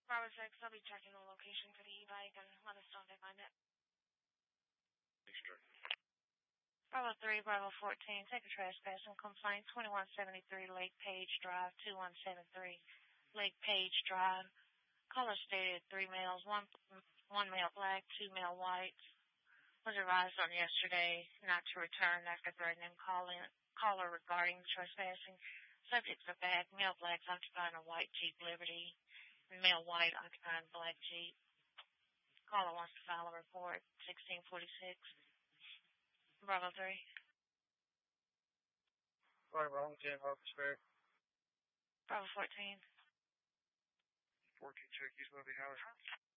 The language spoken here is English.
Bravo 6, I'll be checking the location for the e-bike and let us know if they find it. Extra. Bravo 3, Bravo 14, take a trespassing complaint, 2173 Lake Page Drive, 2173 Lake Page Drive. Caller stated 3 males, one male black, 2 male white. Was advised on yesterday not to return after threatening caller regarding trespassing. Subjects are back. Male blacks occupying a white Jeep Liberty. Male white occupying a black Jeep. Caller wants to file a report. 1646. Bravo 3. Right, wrong, 10, Harper's Ferry. Bravo 14. 14 Cherokee's Movie House.